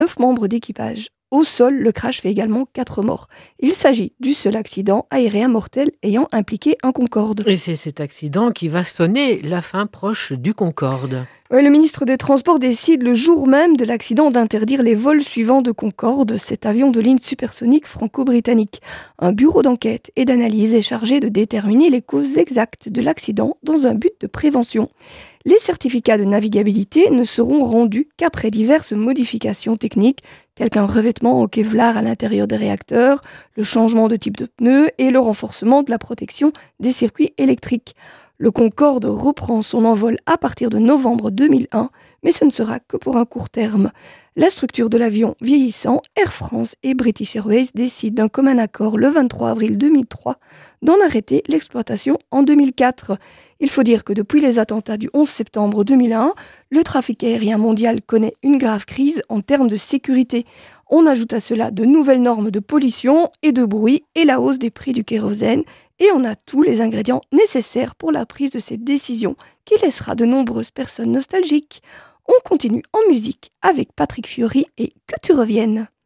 9 membres d'équipage. Au sol, le crash fait également 4 morts. Il s'agit du seul accident aérien mortel ayant impliqué un Concorde. Et c'est cet accident qui va sonner la fin proche du Concorde. Le ministre des Transports décide le jour même de l'accident d'interdire les vols suivants de Concorde, cet avion de ligne supersonique franco-britannique. Un bureau d'enquête et d'analyse est chargé de déterminer les causes exactes de l'accident dans un but de prévention. Les certificats de navigabilité ne seront rendus qu'après diverses modifications techniques, telles qu'un revêtement au Kevlar à l'intérieur des réacteurs, le changement de type de pneus et le renforcement de la protection des circuits électriques. Le Concorde reprend son envol à partir de novembre 2001, mais ce ne sera que pour un court terme. La structure de l'avion vieillissant, Air France et British Airways décident d'un commun accord le 23 avril 2003 d'en arrêter l'exploitation en 2004. Il faut dire que depuis les attentats du 11 septembre 2001, le trafic aérien mondial connaît une grave crise en termes de sécurité. On ajoute à cela de nouvelles normes de pollution et de bruit et la hausse des prix du kérosène. Et on a tous les ingrédients nécessaires pour la prise de cette décision qui laissera de nombreuses personnes nostalgiques. On continue en musique avec Patrick Fiori et Que tu reviennes.